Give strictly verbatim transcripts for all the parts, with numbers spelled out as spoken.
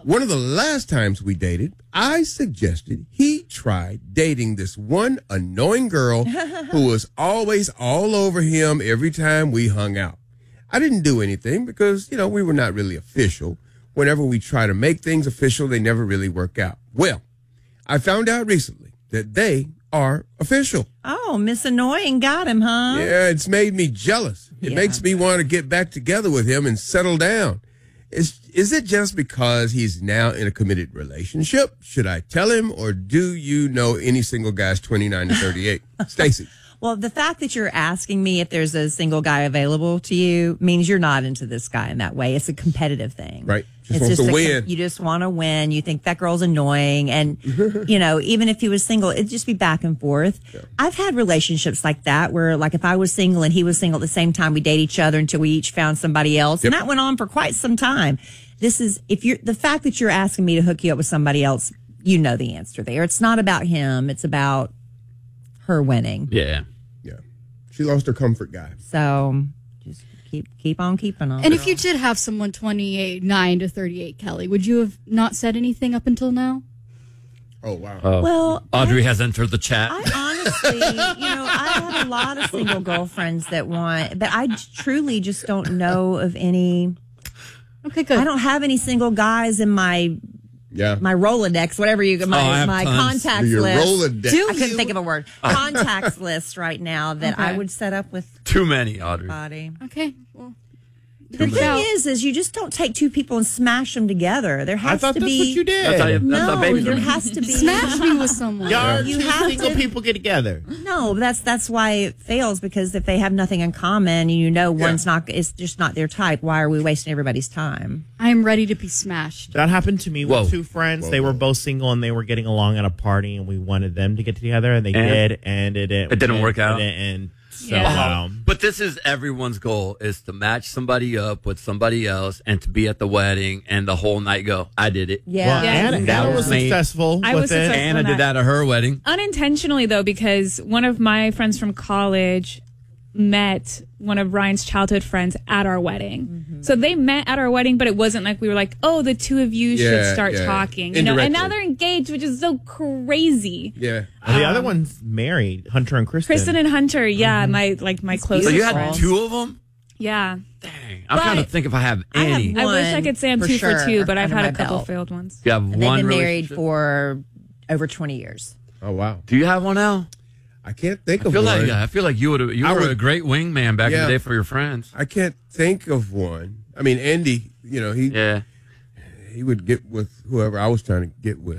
one of the last times we dated, I suggested he try dating this one annoying girl who was always all over him every time we hung out. I didn't do anything because, you know, we were not really official. Whenever we try to make things official, they never really work out. Well, I found out recently that they are official. Oh, Miss Annoying got him, huh? Yeah, it's made me jealous. It Yeah. makes me want to get back together with him and settle down. Is, is it just because he's now in a committed relationship? Should I tell him, or do you know any single guys twenty-nine to thirty-eight? Stacy. Well, the fact that you're asking me if there's a single guy available to you means you're not into this guy in that way. It's a competitive thing. Right. Just it's wants just to a, win. You just want to win. You think that girl's annoying. And, you know, even if he was single, it'd just be back and forth. Yeah. I've had relationships like that where, like, if I was single and he was single at the same time, we date each other until we each found somebody else. Yep. And that went on for quite some time. This is, if you're, the fact that you're asking me to hook you up with somebody else, you know the answer there. It's not about him. It's about her winning. Yeah. She lost her comfort guy. So just keep keep on keeping on. And if you did have someone twenty-eight, nine to thirty-eight, Kelly, would you have not said anything up until now? Oh, wow. Oh. Well, Audrey I, has entered the chat. I honestly, you know, I have a lot of single girlfriends that want, but I truly just don't know of any. Okay, good. I don't have any single guys in my Yeah. my Rolodex, whatever you, my, Oh, I have my tons. contacts Your list. Rolodex. I couldn't think of a word. Contacts list right now that Okay. I would set up with Too many, Audrey. body. Okay, well. The thing out. is, is you just don't take two people and smash them together. There has I thought to that's be. what you did. That's how, you, that's how No, babies there are. has to be. Smash me with someone. Y'all You two have single to- people get together. No, that's that's why it fails, because if they have nothing in common and you know one's not, it's just not their type. Why are we wasting everybody's time? I am ready to be smashed. That happened to me with Whoa. two friends. Whoa, they were whoa. both single and they were getting along at a party, and we wanted them to get together, and they And? did, and it didn't. It didn't work out? It didn't, so, Yeah. um, But this is everyone's goal, is to match somebody up with somebody else and to be at the wedding and the whole night go, I did it. Yeah. well, Yeah. Anna, That Anna was was me. successful I with was it. successful. Anna on did that at her wedding. Unintentionally, though, because one of my friends from college met one of Ryan's childhood friends at our wedding. Mm-hmm. So they met at our wedding, but it wasn't like we were like, oh, the two of you Yeah, should start yeah. talking. You know, and now Indirectly. they're engaged, which is so crazy. Yeah. And the other one's married, Hunter and Kristen. Kristen and Hunter, yeah, my like my closest So you had friends. two of them? Yeah. Dang. I'm But trying to think if I have I have any. one. I wish I could say I'm for two for sure two, but I've under had my a couple belt. failed ones. You have And one they've been married relationship? for over twenty years. Oh, wow. Do you have one now? I can't think I of feel one. like I feel like you would you I were would- a great wingman back in Yeah. the day for your friends. I can't think of one. I mean, Andy, you know, he Yeah. he would get with whoever I was trying to get with.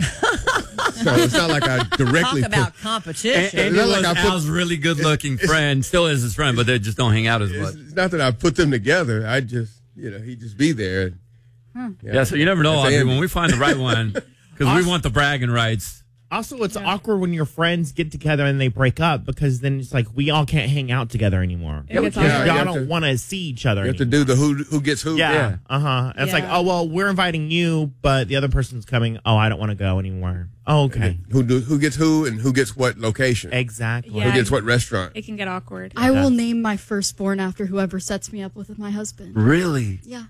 So it's not like I directly Talk about put, competition. And It's not like was I put- Al's really good looking friend, still is his friend, but they just don't hang out as it's, much. it's not that I put them together. I just, you know, he'd just be there. And, Yeah, so you never know, That's Audrey, Andy. when we find the right one, because we want the bragging rights. Also, it's awkward when your friends get together and they break up, because then it's like we all can't hang out together anymore. It gets Yeah, Y'all you awkward. have don't to- want to see each other You have to anymore. do the who who gets who. Yeah. Yeah. Uh huh. It's like, Yeah. oh, well, we're inviting you, but the other person's coming. Oh, I don't want to go anymore. Oh, okay. Who do who gets who and who gets what location. Exactly. Yeah. Who gets what restaurant. It can get awkward. I will name my firstborn after whoever sets me up with my husband. Really? Yeah.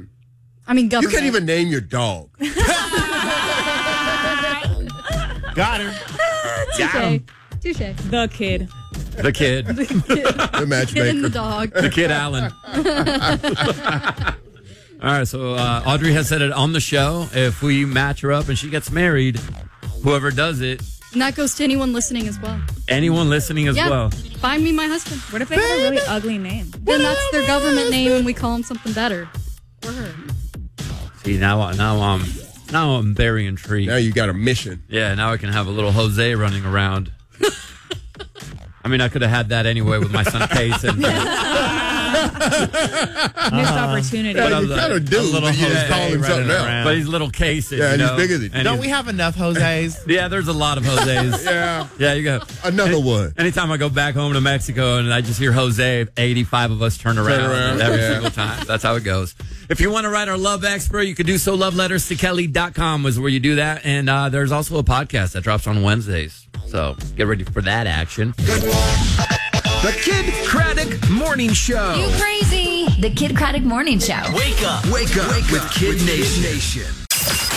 I mean, You government. can't even name your dog. Got her. Touche. Touche. The kid. The kid. The Get in the matchmaker. dog. The kid Alan. All right, so uh, Audrey has said it on the show. If we match her up and she gets married, whoever does it, And that goes to anyone listening as well. anyone listening as Yeah. well. Find me my husband. What if they have a really ugly name? Then that's their government name and we call him something better. For her. See, now, now I'm now I'm very intrigued. Now you got a mission. Yeah, now I can have a little Jose running around. I mean, I could have had that anyway with my son Case. And, Missed opportunity. But Yeah, I'm you like- kind of do. a little but you just Jose call him running something else. around. but he's little Case. Yeah, you and he's know? bigger than you. And Don't he's- we have enough Jose's? Yeah, there's a lot of Jose's. Yeah. Yeah, you go. Another Any- one. Anytime I go back home to Mexico and I just hear Jose, eighty-five of us turn around, around, every yeah. single time. That's how it goes. If you want to write our love expert, you can do so. love letters to kelly dot com is where you do that. And uh, there's also a podcast that drops on Wednesdays. So get ready for that action. The Kid Craddock Morning Show. You crazy. The Kid Craddock Morning Show. Wake up. Wake up with Kid Nation.